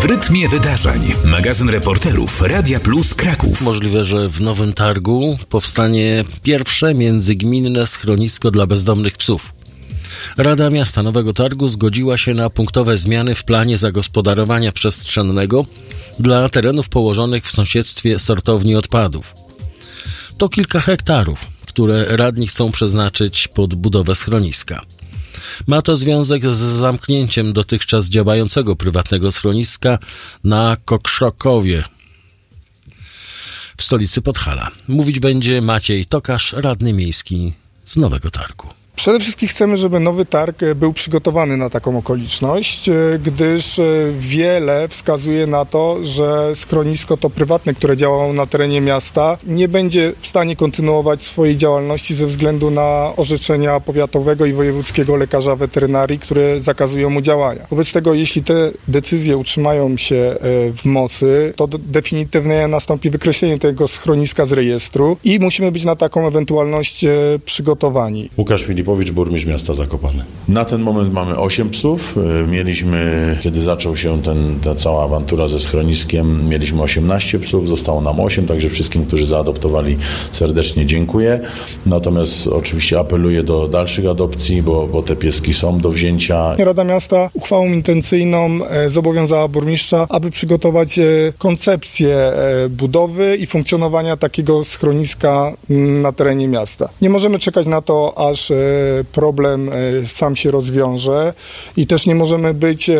W rytmie wydarzeń. Magazyn reporterów Radia Plus Kraków. Możliwe, że w Nowym Targu powstanie pierwsze międzygminne schronisko dla bezdomnych psów. Rada Miasta Nowego Targu zgodziła się na punktowe zmiany w planie zagospodarowania przestrzennego dla terenów położonych w sąsiedztwie sortowni odpadów. To kilka hektarów, które radni chcą przeznaczyć pod budowę schroniska. Ma to związek z zamknięciem dotychczas działającego prywatnego schroniska na Kokrzokowie w stolicy Podhala. Mówić będzie Maciej Tokarz, radny miejski z Nowego Targu. Przede wszystkim chcemy, żeby Nowy Targ był przygotowany na taką okoliczność, gdyż wiele wskazuje na to, że schronisko to prywatne, które działało na terenie miasta, nie będzie w stanie kontynuować swojej działalności ze względu na orzeczenia powiatowego i wojewódzkiego lekarza weterynarii, które zakazują mu działania. Wobec tego, jeśli te decyzje utrzymają się w mocy, to definitywnie nastąpi wykreślenie tego schroniska z rejestru i musimy być na taką ewentualność przygotowani. Łukasz Filipowicz, burmistrz miasta Zakopane. Na ten moment mamy 8 psów. Mieliśmy, kiedy zaczął się ta cała awantura ze schroniskiem, mieliśmy 18 psów, zostało nam 8, także wszystkim, którzy zaadoptowali, serdecznie dziękuję. Natomiast oczywiście apeluję do dalszych adopcji, bo te pieski są do wzięcia. Rada Miasta uchwałą intencyjną zobowiązała burmistrza, aby przygotować koncepcję budowy i funkcjonowania takiego schroniska na terenie miasta. Nie możemy czekać na to, aż problem sam się rozwiąże i też nie możemy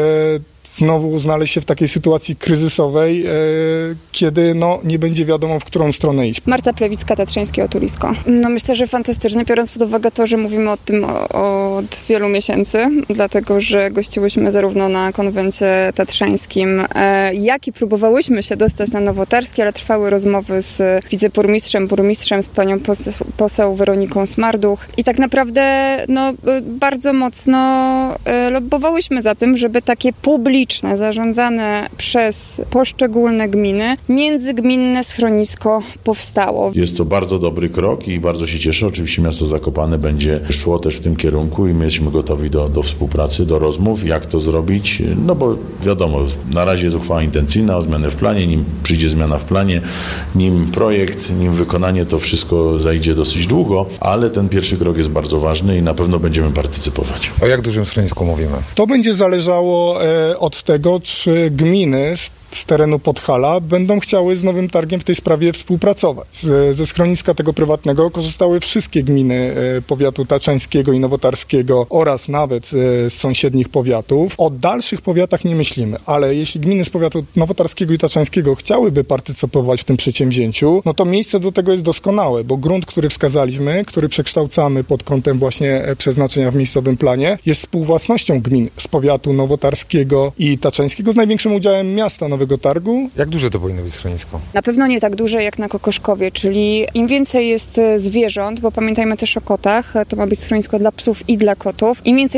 znowu znaleźć się w takiej sytuacji kryzysowej, kiedy nie będzie wiadomo, w którą stronę iść. Marta Plewicka, Tatrzańskie Otulisko. Myślę, że fantastycznie, biorąc pod uwagę to, że mówimy o tym od wielu miesięcy, dlatego, że gościłyśmy zarówno na konwencie tatrzańskim, jak i próbowałyśmy się dostać na Nowotarskie, ale trwały rozmowy z burmistrzem, z panią poseł Weroniką Smarduch i tak naprawdę bardzo mocno lobbowałyśmy za tym, żeby takie publiczne, zarządzane przez poszczególne gminy, międzygminne schronisko powstało. Jest to bardzo dobry krok i bardzo się cieszę. Oczywiście miasto Zakopane będzie szło też w tym kierunku i my jesteśmy gotowi do współpracy, do rozmów, jak to zrobić. Bo wiadomo, na razie jest uchwała intencyjna o zmianę w planie, nim przyjdzie zmiana w planie, nim projekt, nim wykonanie, to wszystko zajdzie dosyć długo, ale ten pierwszy krok jest bardzo ważny i na pewno będziemy partycypować. O jak dużym schronisku mówimy? To będzie zależało od tego, czy gminy z terenu Podhala będą chciały z Nowym Targiem w tej sprawie współpracować. Ze schroniska tego prywatnego korzystały wszystkie gminy powiatu tatrzańskiego i nowotarskiego oraz nawet z sąsiednich powiatów. O dalszych powiatach nie myślimy, ale jeśli gminy z powiatu nowotarskiego i tatrzańskiego chciałyby partycypować w tym przedsięwzięciu, to miejsce do tego jest doskonałe, bo grunt, który wskazaliśmy, który przekształcamy pod kątem właśnie przeznaczenia w miejscowym planie, jest współwłasnością gmin z powiatu nowotarskiego i tatrzańskiego z największym udziałem miasta Nowego Targu. Jak duże to powinno być schronisko? Na pewno nie tak duże jak na Kokoszkowie, czyli im więcej jest zwierząt, bo pamiętajmy też o kotach, to ma być schronisko dla psów i dla kotów, im więcej